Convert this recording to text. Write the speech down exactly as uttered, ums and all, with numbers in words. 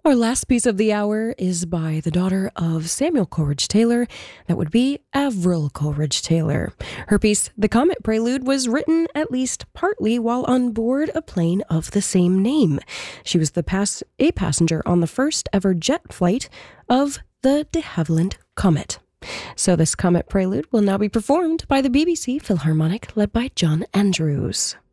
Our last piece of the hour is by the daughter of Samuel Coleridge Taylor. That would be Avril Coleridge Taylor. Her piece, The Comet Prelude, was written at least partly while on board a plane of the same name. She was the pass- a passenger on the first ever jet flight of the de Havilland Comet. So this Comet Prelude will now be performed by the B B C Philharmonic, led by John Andrews.